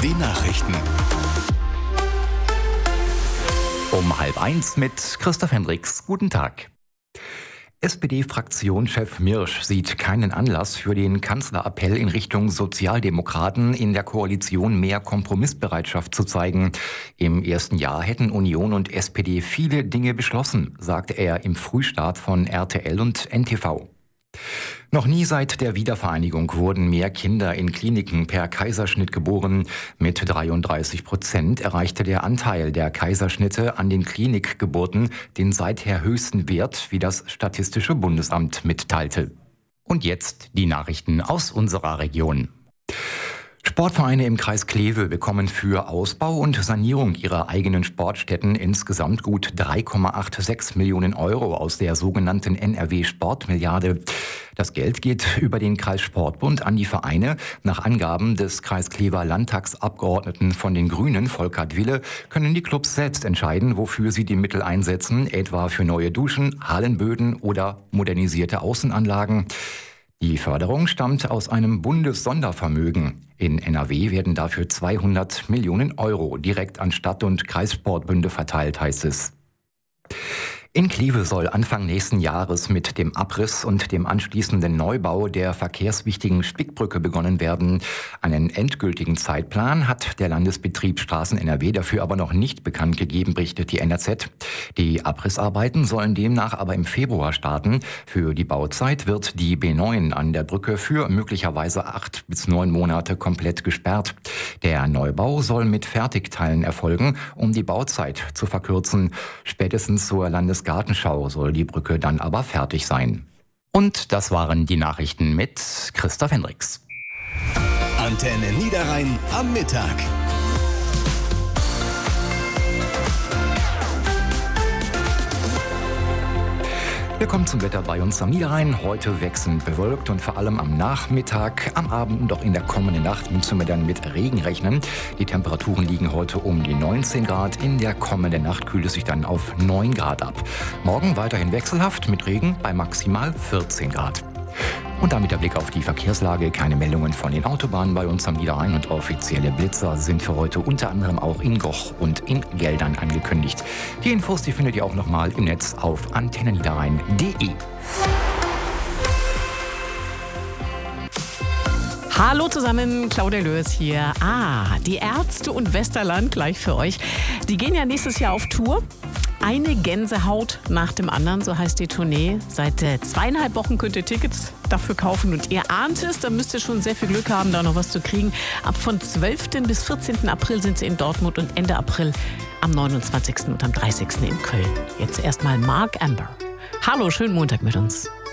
Die Nachrichten. Um 12:30 mit Christoph Hendricks. Guten Tag. SPD-Fraktionschef Mirsch sieht keinen Anlass für den Kanzlerappell in Richtung Sozialdemokraten, in der Koalition mehr Kompromissbereitschaft zu zeigen. Im ersten Jahr hätten Union und SPD viele Dinge beschlossen, sagte er im Frühstart von RTL und NTV. Noch nie seit der Wiedervereinigung wurden mehr Kinder in Kliniken per Kaiserschnitt geboren. Mit 33% erreichte der Anteil der Kaiserschnitte an den Klinikgeburten den seither höchsten Wert, wie das Statistische Bundesamt mitteilte. Und jetzt die Nachrichten aus unserer Region. Sportvereine im Kreis Kleve bekommen für Ausbau und Sanierung ihrer eigenen Sportstätten insgesamt gut 3,86 Millionen Euro aus der sogenannten NRW-Sportmilliarde. Das Geld geht über den Kreissportbund an die Vereine. Nach Angaben des Kreisklever Landtagsabgeordneten von den Grünen, Volkert Wille, können die Clubs selbst entscheiden, wofür sie die Mittel einsetzen, etwa für neue Duschen, Hallenböden oder modernisierte Außenanlagen. Die Förderung stammt aus einem Bundessondervermögen. In NRW werden dafür 200 Millionen Euro direkt an Stadt- und Kreissportbünde verteilt, heißt es. In Kleve soll Anfang nächsten Jahres mit dem Abriss und dem anschließenden Neubau der verkehrswichtigen Spickbrücke begonnen werden. Einen endgültigen Zeitplan hat der Landesbetrieb Straßen NRW dafür aber noch nicht bekannt gegeben, berichtet die NRZ. Die Abrissarbeiten sollen demnach aber im Februar starten. Für die Bauzeit wird die B9 an der Brücke für möglicherweise 8 bis 9 Monate komplett gesperrt. Der Neubau soll mit Fertigteilen erfolgen, um die Bauzeit zu verkürzen. Spätestens zur Landesgartenschau soll die Brücke dann aber fertig sein. Und das waren die Nachrichten mit Christoph Hendricks. Antenne Niederrhein am Mittag. Willkommen zum Wetter bei uns am Niederrhein. Heute wechselnd bewölkt und vor allem am Nachmittag, am Abend und auch in der kommenden Nacht müssen wir dann mit Regen rechnen. Die Temperaturen liegen heute um die 19 Grad. In der kommenden Nacht kühlt es sich dann auf 9 Grad ab. Morgen weiterhin wechselhaft mit Regen bei maximal 14 Grad. Und damit der Blick auf die Verkehrslage. Keine Meldungen von den Autobahnen bei uns am Niederrhein und offizielle Blitzer sind für heute unter anderem auch in Goch und in Geldern angekündigt. Die Infos, die findet ihr auch nochmal im Netz auf antenneniederrhein.de. Hallo zusammen, Claudia Lörs hier. Die Ärzte und Westerland gleich für euch. Die gehen ja nächstes Jahr auf Tour. Eine Gänsehaut nach dem anderen, so heißt die Tournee. Seit 2,5 Wochen könnt ihr Tickets dafür kaufen und ihr ahnt es, da müsst ihr schon sehr viel Glück haben, da noch was zu kriegen. Ab von 12. bis 14. April sind sie in Dortmund und Ende April am 29. und am 30. in Köln. Jetzt erstmal Mark Amber. Hallo, schönen Montag mit uns.